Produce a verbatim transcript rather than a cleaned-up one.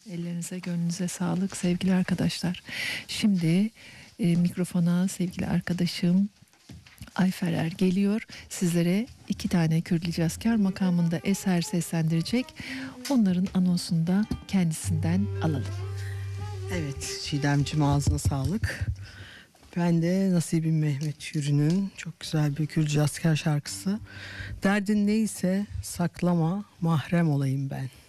Ellerinize, gönlünüze sağlık sevgili arkadaşlar. Şimdi e, mikrofona sevgili arkadaşım Ayfer Er geliyor. Sizlere iki tane Kürdili Cazkar makamında eser seslendirecek. Onların anonsunu da kendisinden alalım. Evet, Çiğdemciğim ağzına sağlık. Ben de Nasibim Mehmet Yürü'nün çok güzel bir Kürdili Cazkar şarkısı. Derdin neyse saklama, mahrem olayım ben.